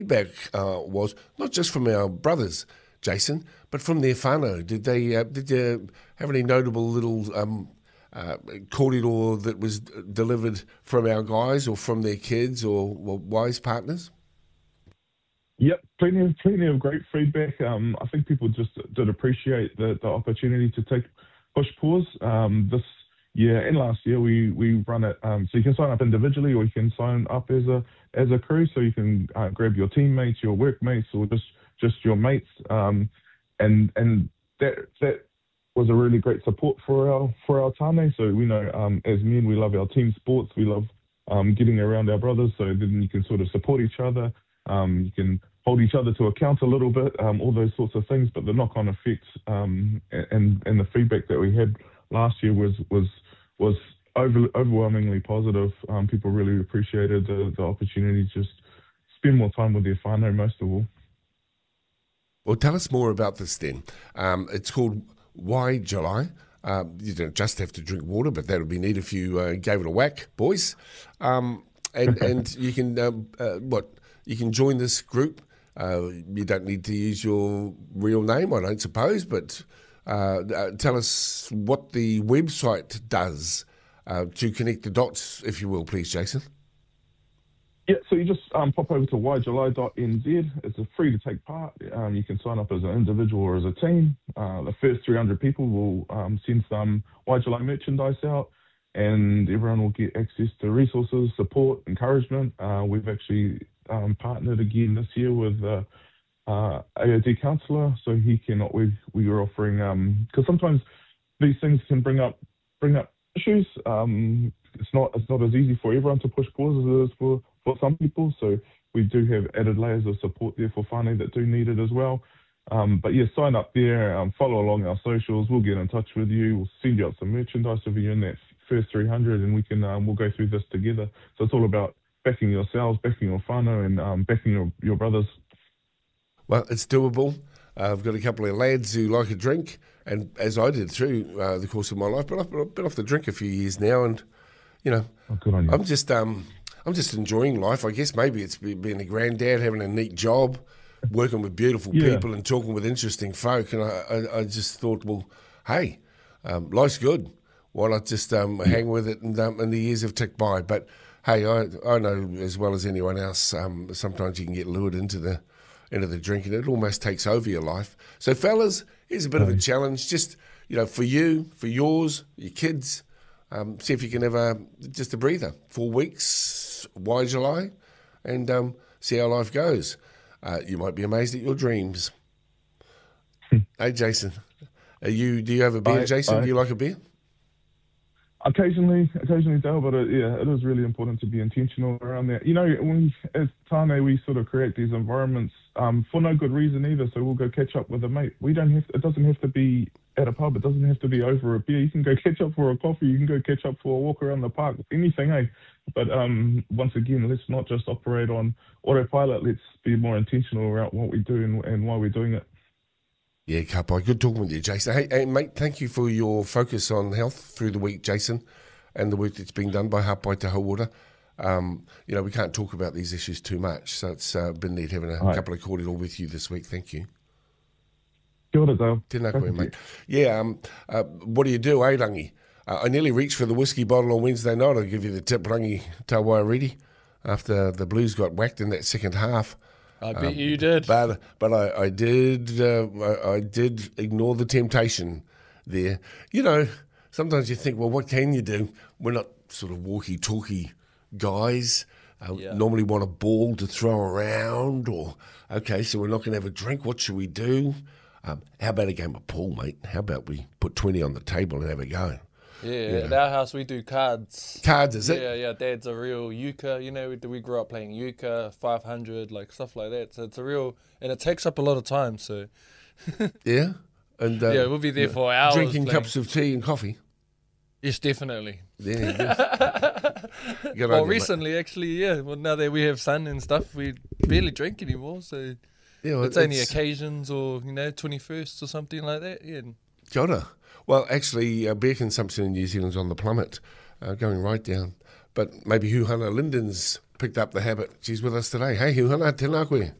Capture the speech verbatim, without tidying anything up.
feedback uh, was not just from our brothers, Jason, but from their whānau. Did they? Uh, did you have any notable little um, uh, kōrero that was delivered from our guys or from their kids or, or wise partners? Yep, plenty of plenty of great feedback. Um, I think people just did appreciate the, the opportunity to take push pause. Um, this year and last year we we run it um, so you can sign up individually or you can sign up as a as a crew. So you can uh, grab your teammates, your workmates, or just just your mates. Um, and and that that was a really great support for our for our tāne. So we know um, as men we love our team sports. We love um, getting around our brothers. So then you can sort of support each other. Um, you can hold each other to account a little bit, um, all those sorts of things. But the knock-on effects um, and and the feedback that we had last year was was was over, overwhelmingly positive. Um, people really appreciated the, the opportunity to just spend more time with their whānau most of all. Well, tell us more about this then. Um, it's called Why July. Um, you don't just have to drink water, but that would be neat if you uh, gave it a whack, boys. Um, and and you can um, uh, what you can join this group. Uh, you don't need to use your real name, I don't suppose, but uh, uh, tell us what the website does uh, to connect the dots, if you will, please, Jason. Yeah, so you just um, pop over to y july dot n z. It's a free to take part. Um, you can sign up as an individual or as a team. Uh, the first three hundred people will um, send some Y July merchandise out, and everyone will get access to resources, support, encouragement. Uh, we've actually um, partnered again this year with uh, uh, A O D counsellor, so he can. We we are offering because um, sometimes these things can bring up bring up issues. Um, it's not it's not as easy for everyone to push pause as it is for. for some people, so we do have added layers of support there for whānau that do need it as well. Um, but yeah, sign up there, um, follow along our socials, we'll get in touch with you, we'll send you out some merchandise if you're in that first three hundred, and we can um, we'll go through this together. So it's all about backing yourselves, backing your whānau, and um, backing your, your brothers. Well, it's doable. Uh, I've got a couple of lads who like a drink, and as I did through uh, the course of my life, but I've been off the drink a few years now, and you know, oh, good on you. I'm just um. I'm just enjoying life. I guess maybe it's being a granddad, having a neat job, working with beautiful yeah. people and talking with interesting folk. And I, I, I just thought, well, hey, um, life's good. Why not just um, yeah. hang with it? And, um, and the years have ticked by. But hey, I, I know as well as anyone else, um, sometimes you can get lured into the into the drink, and it almost takes over your life. So, fellas, here's a bit right. of a challenge. Just you know, for you, for yours, your kids. Um, see if you can have a, just a breather. Four weeks, why July, and um, see how life goes. Uh, you might be amazed at your dreams. Hey, Jason, are you? Do you have a beer, I, Jason? I, do you like a beer? Occasionally, occasionally, Dale, but it, yeah, it is really important to be intentional around that. You know, when as tāne, we sort of create these environments um, for no good reason either. So we'll go catch up with a mate. We don't have. To, it doesn't have to be at a pub. It doesn't have to be over a beer. You can go catch up for a coffee. You can go catch up for a walk around the park. Anything, eh? But um, once again, let's not just operate on autopilot. Let's be more intentional around what we do and, and why we're doing it. Yeah, Kapai, good talking with you, Jason. Hey, hey, mate, thank you for your focus on health through the week, Jason, and the work that's being done by Hapai Te Hauora. Um, you know, we can't talk about these issues too much, so it's uh, been neat having a right. couple of kōrero with you this week. Thank you. Kia ora, Dale. Tēnā koe, mate. Yeah, um, uh, what do you do, eh, Rangi? Uh, I nearly reached for the whiskey bottle on Wednesday night. I'll give you the tip, Rangi Tawairidi, after the Blues got whacked in that second half. I bet um, you did. But but I, I did uh, I, I did ignore the temptation there. You know, sometimes you think, well, what can you do? We're not sort of walkie-talkie guys. Uh, yeah. Normally want a ball to throw around, or, okay, so we're not going to have a drink. What should we do? Um, how about a game of pool, mate? How about we put twenty on the table and have a go? Yeah, you at know. Our house we do cards. Cards, is yeah, it? Yeah, yeah. Dad's a real euchre. You know, we, we grew up playing euchre, five hundred, like stuff like that. So it's a real, and it takes up a lot of time. So yeah, and uh, yeah, we'll be there for hours. Drinking playing. cups of tea and coffee. Yes, definitely. Yeah. Good. Good well, idea, recently, mate. actually, yeah. Well, now that we have sun and stuff, we barely drink anymore. So yeah, well, it's, it's only occasions, or you know, twenty-first or something like that. Yeah. Kia ora. Well, actually, uh, beer consumption in New Zealand's on the plummet, uh, going right down. but maybe Huhana Linden's picked up the habit. She's with us today. Hey, Huhana, tēnā koe.